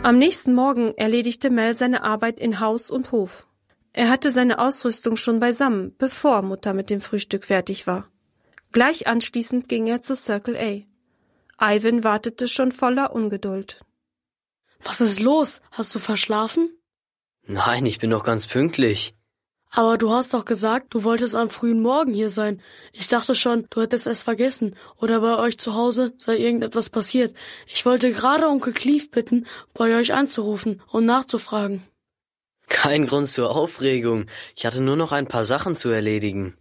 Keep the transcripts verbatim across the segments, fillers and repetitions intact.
Am nächsten Morgen erledigte Mel seine Arbeit in Haus und Hof. Er hatte seine Ausrüstung schon beisammen, bevor Mutter mit dem Frühstück fertig war. Gleich anschließend ging er zu Circle A. Ivan wartete schon voller Ungeduld. Was ist los? Hast du verschlafen? Nein, ich bin doch ganz pünktlich. Aber du hast doch gesagt, du wolltest am frühen Morgen hier sein. Ich dachte schon, du hättest es vergessen oder bei euch zu Hause sei irgendetwas passiert. Ich wollte gerade Onkel Clive bitten, bei euch anzurufen und nachzufragen. Kein Grund zur Aufregung. Ich hatte nur noch ein paar Sachen zu erledigen.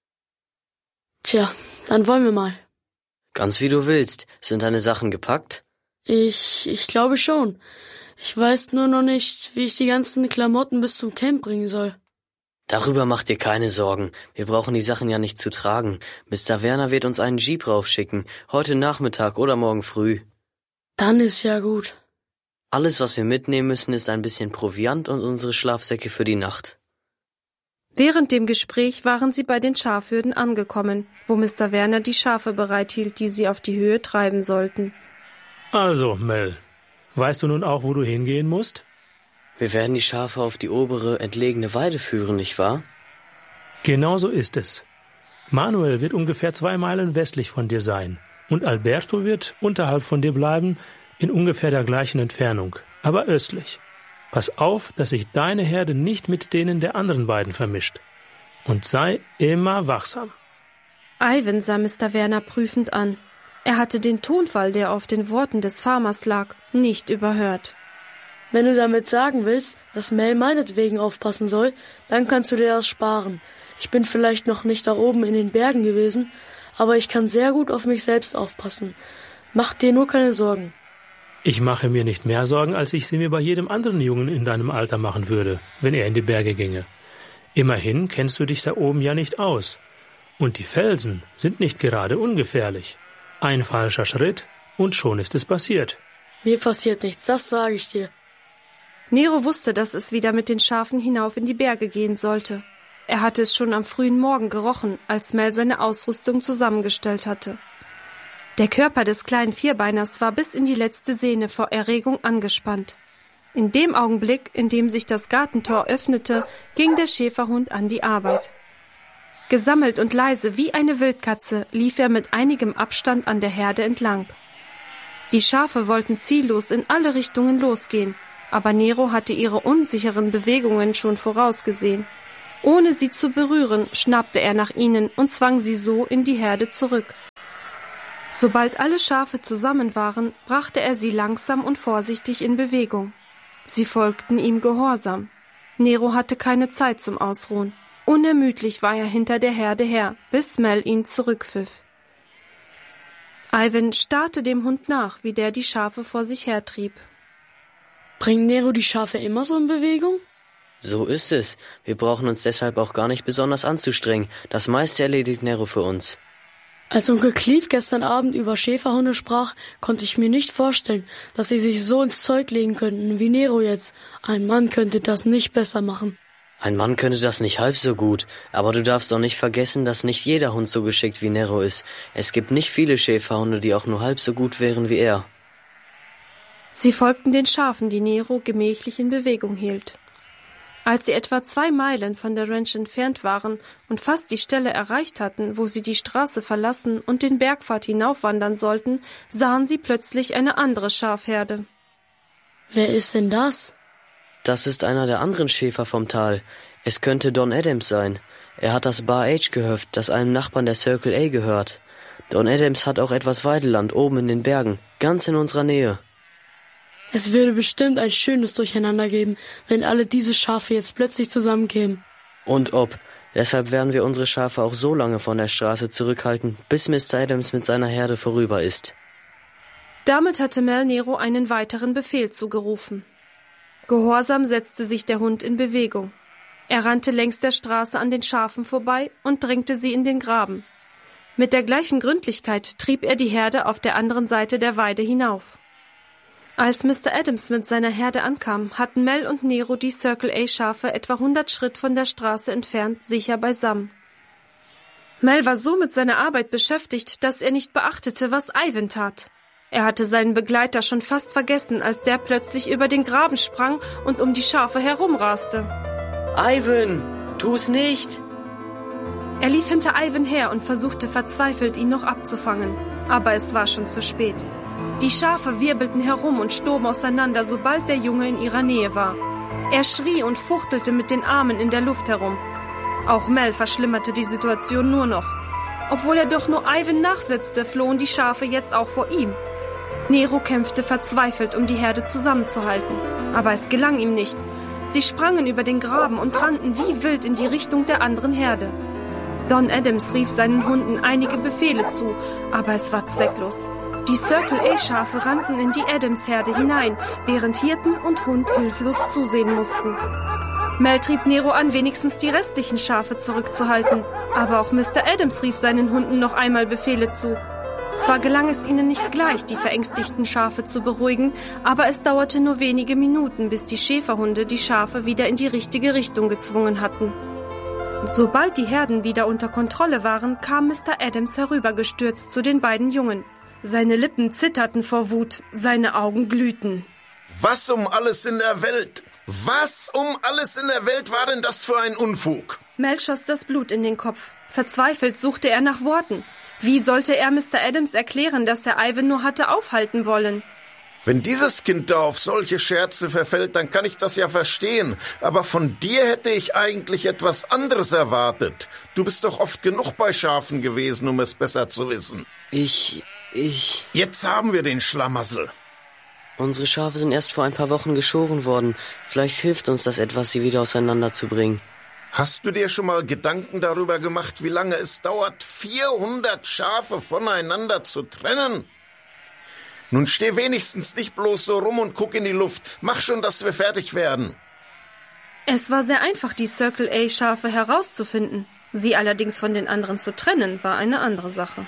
Tja, dann wollen wir mal. Ganz wie du willst. Sind deine Sachen gepackt? Ich, ich glaube schon. Ich weiß nur noch nicht, wie ich die ganzen Klamotten bis zum Camp bringen soll. Darüber mach dir keine Sorgen. Wir brauchen die Sachen ja nicht zu tragen. Mister Werner wird uns einen Jeep raufschicken. Heute Nachmittag oder morgen früh. Dann ist ja gut. Alles, was wir mitnehmen müssen, ist ein bisschen Proviant und unsere Schlafsäcke für die Nacht. Während dem Gespräch waren sie bei den Schafhürden angekommen, wo Mister Werner die Schafe bereithielt, die sie auf die Höhe treiben sollten. Also, Mel, weißt du nun auch, wo du hingehen musst? Wir werden die Schafe auf die obere, entlegene Weide führen, nicht wahr? Genau so ist es. Manuel wird ungefähr zwei Meilen westlich von dir sein und Alberto wird unterhalb von dir bleiben, in ungefähr der gleichen Entfernung, aber östlich. Pass auf, dass sich deine Herde nicht mit denen der anderen beiden vermischt. Und sei immer wachsam. Ivan sah Mister Werner prüfend an. Er hatte den Tonfall, der auf den Worten des Farmers lag, nicht überhört. Wenn du damit sagen willst, dass Mel meinetwegen aufpassen soll, dann kannst du dir das sparen. Ich bin vielleicht noch nicht da oben in den Bergen gewesen, aber ich kann sehr gut auf mich selbst aufpassen. Mach dir nur keine Sorgen. Ich mache mir nicht mehr Sorgen, als ich sie mir bei jedem anderen Jungen in deinem Alter machen würde, wenn er in die Berge ginge. Immerhin kennst du dich da oben ja nicht aus. Und die Felsen sind nicht gerade ungefährlich. Ein falscher Schritt und schon ist es passiert. Mir passiert nichts, das sage ich dir. Nero wusste, dass es wieder mit den Schafen hinauf in die Berge gehen sollte. Er hatte es schon am frühen Morgen gerochen, als Mel seine Ausrüstung zusammengestellt hatte. Der Körper des kleinen Vierbeiners war bis in die letzte Sehne vor Erregung angespannt. In dem Augenblick, in dem sich das Gartentor öffnete, ging der Schäferhund an die Arbeit. Gesammelt und leise wie eine Wildkatze lief er mit einigem Abstand an der Herde entlang. Die Schafe wollten ziellos in alle Richtungen losgehen, aber Nero hatte ihre unsicheren Bewegungen schon vorausgesehen. Ohne sie zu berühren, schnappte er nach ihnen und zwang sie so in die Herde zurück. Sobald alle Schafe zusammen waren, brachte er sie langsam und vorsichtig in Bewegung. Sie folgten ihm gehorsam. Nero hatte keine Zeit zum Ausruhen. Unermüdlich war er hinter der Herde her, bis Mel ihn zurückpfiff. Ivan starrte dem Hund nach, wie der die Schafe vor sich hertrieb. Bringt Nero die Schafe immer so in Bewegung? So ist es. Wir brauchen uns deshalb auch gar nicht besonders anzustrengen. Das meiste erledigt Nero für uns. Als Onkel Clive gestern Abend über Schäferhunde sprach, konnte ich mir nicht vorstellen, dass sie sich so ins Zeug legen könnten wie Nero jetzt. Ein Mann könnte das nicht besser machen. Ein Mann könnte das nicht halb so gut, aber du darfst doch nicht vergessen, dass nicht jeder Hund so geschickt wie Nero ist. Es gibt nicht viele Schäferhunde, die auch nur halb so gut wären wie er. Sie folgten den Schafen, die Nero gemächlich in Bewegung hielt. Als sie etwa zwei Meilen von der Ranch entfernt waren und fast die Stelle erreicht hatten, wo sie die Straße verlassen und den Bergpfad hinaufwandern sollten, sahen sie plötzlich eine andere Schafherde. Wer ist denn das? Das ist einer der anderen Schäfer vom Tal. Es könnte Don Adams sein. Er hat das Bar H gehöft, das einem Nachbarn der Circle A gehört. Don Adams hat auch etwas Weideland oben in den Bergen, ganz in unserer Nähe. Es würde bestimmt ein schönes Durcheinander geben, wenn alle diese Schafe jetzt plötzlich zusammenkämen. Und ob. Deshalb werden wir unsere Schafe auch so lange von der Straße zurückhalten, bis Mister Adams mit seiner Herde vorüber ist. Damit hatte Mel Nero einen weiteren Befehl zugerufen. Gehorsam setzte sich der Hund in Bewegung. Er rannte längs der Straße an den Schafen vorbei und drängte sie in den Graben. Mit der gleichen Gründlichkeit trieb er die Herde auf der anderen Seite der Weide hinauf. Als Mister Adams mit seiner Herde ankam, hatten Mel und Nero die Circle A Schafe etwa hundert Schritt von der Straße entfernt sicher beisammen. Mel war so mit seiner Arbeit beschäftigt, dass er nicht beachtete, was Ivan tat. Er hatte seinen Begleiter schon fast vergessen, als der plötzlich über den Graben sprang und um die Schafe herumraste. Ivan, tu's nicht! Er lief hinter Ivan her und versuchte verzweifelt, ihn noch abzufangen. Aber es war schon zu spät. Die Schafe wirbelten herum und stoben auseinander, sobald der Junge in ihrer Nähe war. Er schrie und fuchtelte mit den Armen in der Luft herum. Auch Mel verschlimmerte die Situation nur noch. Obwohl er doch nur Ivan nachsetzte, flohen die Schafe jetzt auch vor ihm. Nero kämpfte verzweifelt, um die Herde zusammenzuhalten. Aber es gelang ihm nicht. Sie sprangen über den Graben und rannten wie wild in die Richtung der anderen Herde. Don Adams rief seinen Hunden einige Befehle zu, aber es war zwecklos. Die Circle-A-Schafe rannten in die Adams-Herde hinein, während Hirten und Hund hilflos zusehen mussten. Mel trieb Nero an, wenigstens die restlichen Schafe zurückzuhalten. Aber auch Mister Adams rief seinen Hunden noch einmal Befehle zu. Zwar gelang es ihnen nicht gleich, die verängstigten Schafe zu beruhigen, aber es dauerte nur wenige Minuten, bis die Schäferhunde die Schafe wieder in die richtige Richtung gezwungen hatten. Sobald die Herden wieder unter Kontrolle waren, kam Mister Adams herübergestürzt zu den beiden Jungen. Seine Lippen zitterten vor Wut, seine Augen glühten. Was um alles in der Welt? Was um alles in der Welt war denn das für ein Unfug? Mel schoss das Blut in den Kopf. Verzweifelt suchte er nach Worten. Wie sollte er Mister Adams erklären, dass er Ivan nur hatte aufhalten wollen? Wenn dieses Kind da auf solche Scherze verfällt, dann kann ich das ja verstehen. Aber von dir hätte ich eigentlich etwas anderes erwartet. Du bist doch oft genug bei Schafen gewesen, um es besser zu wissen. Ich... ich... Jetzt haben wir den Schlamassel. Unsere Schafe sind erst vor ein paar Wochen geschoren worden. Vielleicht hilft uns das etwas, sie wieder auseinanderzubringen. Hast du dir schon mal Gedanken darüber gemacht, wie lange es dauert, vierhundert Schafe voneinander zu trennen? Nun steh wenigstens nicht bloß so rum und guck in die Luft. Mach schon, dass wir fertig werden. Es war sehr einfach, die Circle-A-Schafe herauszufinden. Sie allerdings von den anderen zu trennen, war eine andere Sache.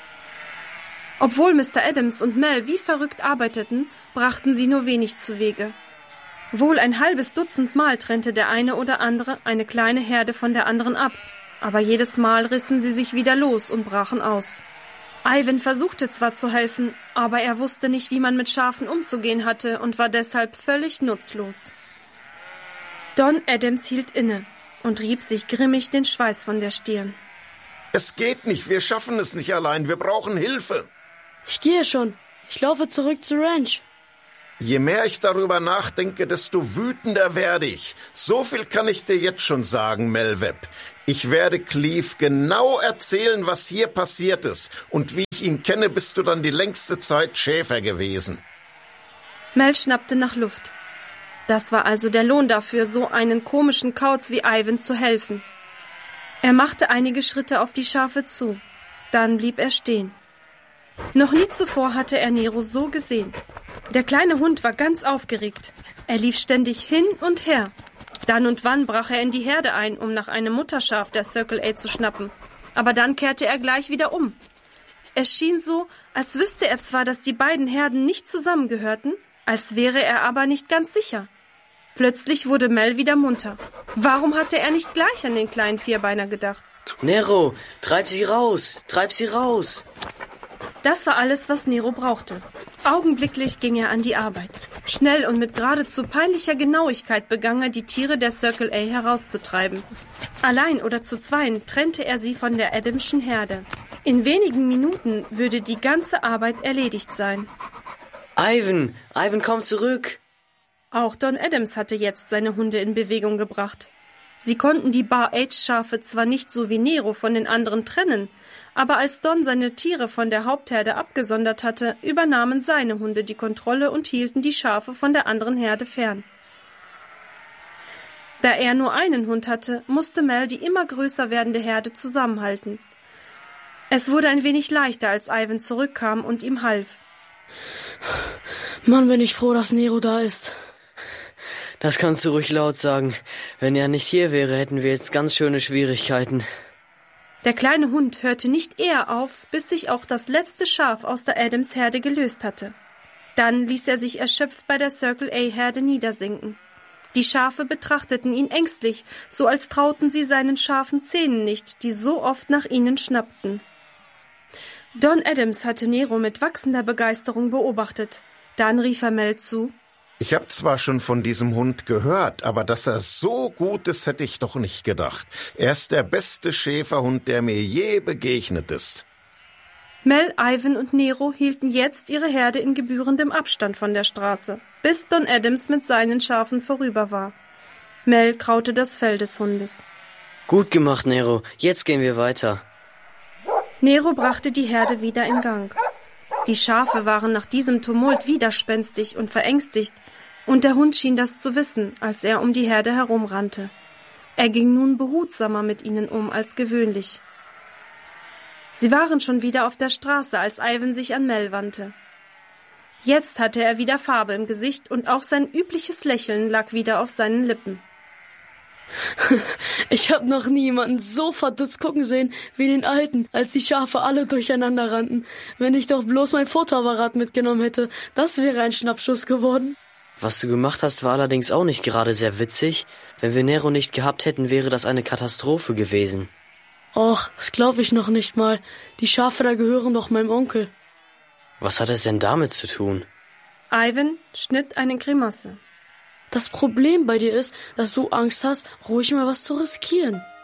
Obwohl Mister Adams und Mel wie verrückt arbeiteten, brachten sie nur wenig zuwege. Wohl ein halbes Dutzend Mal trennte der eine oder andere eine kleine Herde von der anderen ab, aber jedes Mal rissen sie sich wieder los und brachen aus. Ivan versuchte zwar zu helfen, aber er wusste nicht, wie man mit Schafen umzugehen hatte und war deshalb völlig nutzlos. Don Adams hielt inne und rieb sich grimmig den Schweiß von der Stirn. Es geht nicht, wir schaffen es nicht allein, wir brauchen Hilfe. Ich gehe schon. Ich laufe zurück zur Ranch. Je mehr ich darüber nachdenke, desto wütender werde ich. So viel kann ich dir jetzt schon sagen, Mel Webb. Ich werde Cleve genau erzählen, was hier passiert ist. Und wie ich ihn kenne, bist du dann die längste Zeit Schäfer gewesen. Mel schnappte nach Luft. Das war also der Lohn dafür, so einen komischen Kauz wie Ivan zu helfen. Er machte einige Schritte auf die Schafe zu. Dann blieb er stehen. Noch nie zuvor hatte er Nero so gesehen. Der kleine Hund war ganz aufgeregt. Er lief ständig hin und her. Dann und wann brach er in die Herde ein, um nach einem Mutterschaf der Circle-A zu schnappen. Aber dann kehrte er gleich wieder um. Es schien so, als wüsste er zwar, dass die beiden Herden nicht zusammengehörten, als wäre er aber nicht ganz sicher. Plötzlich wurde Mel wieder munter. Warum hatte er nicht gleich an den kleinen Vierbeiner gedacht? Nero, treib sie raus, treib sie raus. Das war alles, was Nero brauchte. Augenblicklich ging er an die Arbeit. Schnell und mit geradezu peinlicher Genauigkeit begann er, die Tiere der Circle-A herauszutreiben. Allein oder zu zweien trennte er sie von der Adamschen Herde. In wenigen Minuten würde die ganze Arbeit erledigt sein. Ivan, Ivan, komm zurück! Auch Don Adams hatte jetzt seine Hunde in Bewegung gebracht. Sie konnten die Bar-H-Schafe zwar nicht so wie Nero von den anderen trennen, aber als Don seine Tiere von der Hauptherde abgesondert hatte, übernahmen seine Hunde die Kontrolle und hielten die Schafe von der anderen Herde fern. Da er nur einen Hund hatte, musste Mel die immer größer werdende Herde zusammenhalten. Es wurde ein wenig leichter, als Ivan zurückkam und ihm half. Mann, bin ich froh, dass Nero da ist. Das kannst du ruhig laut sagen. Wenn er nicht hier wäre, hätten wir jetzt ganz schöne Schwierigkeiten. Der kleine Hund hörte nicht eher auf, bis sich auch das letzte Schaf aus der Adams-Herde gelöst hatte. Dann ließ er sich erschöpft bei der Circle-A-Herde niedersinken. Die Schafe betrachteten ihn ängstlich, so als trauten sie seinen scharfen Zähnen nicht, die so oft nach ihnen schnappten. Don Adams hatte Nero mit wachsender Begeisterung beobachtet. Dann rief er Mel zu: Ich habe zwar schon von diesem Hund gehört, aber dass er so gut ist, hätte ich doch nicht gedacht. Er ist der beste Schäferhund, der mir je begegnet ist. Mel, Ivan und Nero hielten jetzt ihre Herde in gebührendem Abstand von der Straße, bis Don Adams mit seinen Schafen vorüber war. Mel kraute das Fell des Hundes. Gut gemacht, Nero. Jetzt gehen wir weiter. Nero brachte die Herde wieder in Gang. Die Schafe waren nach diesem Tumult widerspenstig und verängstigt, und der Hund schien das zu wissen, als er um die Herde herumrannte. Er ging nun behutsamer mit ihnen um als gewöhnlich. Sie waren schon wieder auf der Straße, als Ivan sich an Mel wandte. Jetzt hatte er wieder Farbe im Gesicht und auch sein übliches Lächeln lag wieder auf seinen Lippen. Ich hab noch niemanden so verdutzt gucken sehen wie den Alten, als die Schafe alle durcheinander rannten. Wenn ich doch bloß mein Fotoapparat mitgenommen hätte, das wäre ein Schnappschuss geworden. Was du gemacht hast, war allerdings auch nicht gerade sehr witzig. Wenn wir Nero nicht gehabt hätten, wäre das eine Katastrophe gewesen. Och, das glaube ich noch nicht mal. Die Schafe da gehören doch meinem Onkel. Was hat es denn damit zu tun? Ivan schnitt eine Grimasse. Das Problem bei dir ist, dass du Angst hast, ruhig mal was zu riskieren.